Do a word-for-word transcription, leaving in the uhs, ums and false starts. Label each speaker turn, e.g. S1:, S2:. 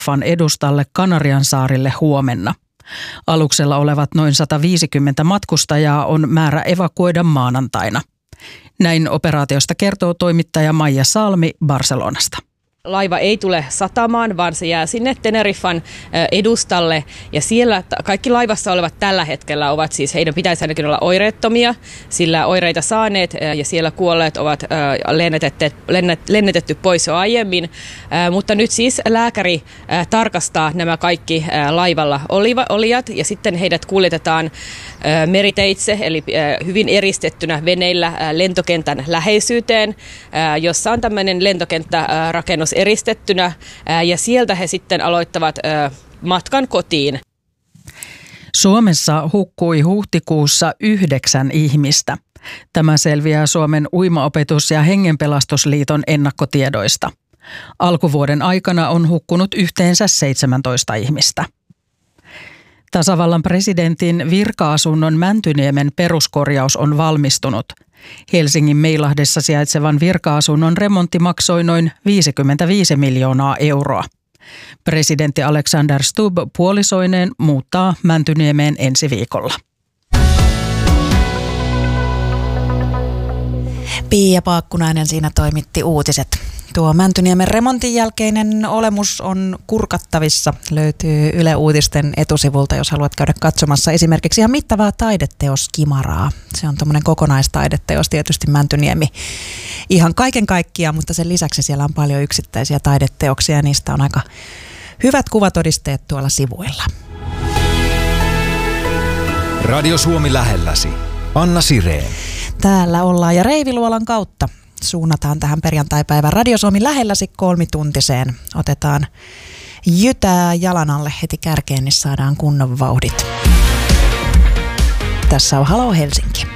S1: Tenerifan edustalle Kanariansaarille huomenna. Aluksella olevat noin sata viisikymmentä matkustajaa on määrä evakuoida maanantaina. Näin operaatiosta kertoo toimittaja Maija Salmi Barcelonasta.
S2: Laiva ei tule satamaan, vaan se jää sinne Tenerifan edustalle ja siellä kaikki laivassa olevat tällä hetkellä ovat siis, heidän pitäisi ainakin olla oireettomia, sillä oireita saaneet ja siellä kuolleet ovat lennetetty, lennetetty pois jo aiemmin, mutta nyt siis lääkäri tarkastaa nämä kaikki laivalla olijat ja sitten heidät kuljetetaan meriteitse, eli hyvin eristettynä veneillä lentokentän läheisyyteen, jossa on tämmöinen lentokenttärakennus eristettynä ja sieltä he sitten aloittavat matkan kotiin.
S1: Suomessa hukkui huhtikuussa yhdeksän ihmistä. Tämä selviää Suomen Uimaopetus- ja Hengenpelastusliiton ennakkotiedoista. Alkuvuoden aikana on hukkunut yhteensä seitsemäntoista ihmistä. Tasavallan presidentin virka-asunnon Mäntyniemen peruskorjaus on valmistunut. Helsingin Meilahdessa sijaitsevan virka-asunnon remontti maksoi noin viisikymmentäviisi miljoonaa euroa. Presidentti Alexander Stubb puolisoineen muuttaa Mäntyniemeen ensi viikolla.
S3: Pia Paakkunainen siinä toimitti uutiset. Tuo Mäntyniemen remontin jälkeinen olemus on kurkattavissa. Löytyy Yle Uutisten etusivulta, jos haluat käydä katsomassa esimerkiksi ihan mittavaa taideteos Kimaraa. Se on tuommoinen kokonaistaideteos tietysti Mäntyniemi ihan kaiken kaikkiaan, mutta sen lisäksi siellä on paljon yksittäisiä taideteoksia ja niistä on aika hyvät kuvatodisteet tuolla sivuilla.
S4: Radio Suomi lähelläsi. Anna Sireen.
S3: Täällä ollaan ja Reiviluolan kautta suunnataan tähän perjantaipäivän Radio Suomi lähelläsi kolmituntiseen. Otetaan jytää jalan alle heti kärkeen, niin saadaan kunnon vauhdit. Tässä on Halo Helsinki.